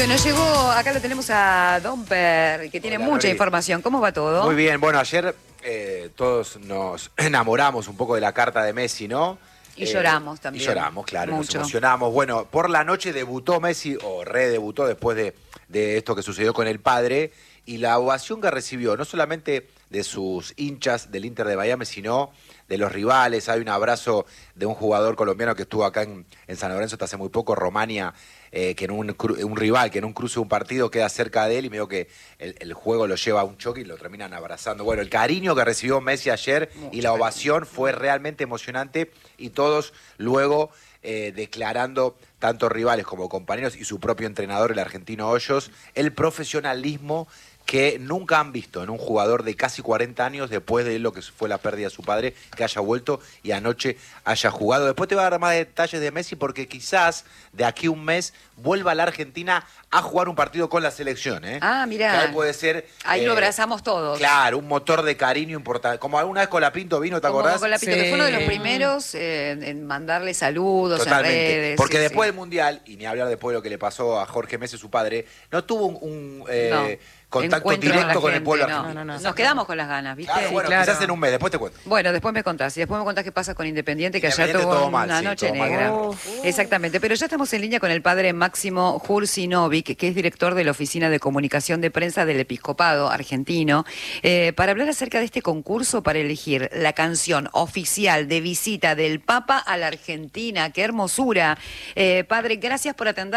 Bueno, llegó, acá lo tenemos a Domper, que tiene Hola, mucha Nori. información. ¿Cómo va todo? Muy bien, bueno, ayer todos nos enamoramos un poco de la carta de Messi, ¿no? Y lloramos también. Y lloramos, claro, Mucho. nos emocionamos. Bueno, por la noche debutó Messi, o redebutó después de esto que sucedió con el padre, y la ovación que recibió, no solamente de sus hinchas del Inter de Miami, sino de los rivales. Hay un abrazo de un jugador colombiano que estuvo acá en San Lorenzo hasta hace muy poco, Romania, que en un rival, que en un cruce de un partido queda cerca de él y me dijo que el juego lo lleva a un choque y lo terminan abrazando. Bueno, el cariño que recibió Messi ayer y la ovación fue realmente emocionante y todos luego declarando, tanto rivales como compañeros y su propio entrenador, el argentino Hoyos, el profesionalismo que nunca han visto en un jugador de casi 40 años después de lo que fue la pérdida de su padre, que haya vuelto y anoche haya jugado. Después te voy a dar más detalles de Messi porque quizás de aquí a un mes vuelva a la Argentina a jugar un partido con la selección. Ah, mirá. Que ahí puede ser... Ahí lo abrazamos todos. Claro, un motor de cariño importante. Como alguna vez Colapinto vino, ¿te acordás? Colapinto, que fue uno de los primeros en mandarle saludos Totalmente. en redes. Porque sí, después sí. del Mundial, y ni hablar después de lo que le pasó a Jorge Messi, su padre, no tuvo un contacto Encuentro directo con el gente, pueblo no. argentino. Nos quedamos con las ganas, ¿viste? Claro, bueno, claro. quizás en un mes, después te cuento. Bueno, después me contás. Y después me contás qué pasa con Independiente, que ayer Independiente tuvo todo mal, una sí, noche todo mal. negra. Uf. Exactamente. Pero ya estamos en línea con el padre Máximo Hursinovic, que es director de la Oficina de Comunicación de Prensa del Episcopado argentino, para hablar acerca de este concurso para elegir la canción oficial de visita del Papa a la Argentina. ¡Qué hermosura! Padre, gracias por atender.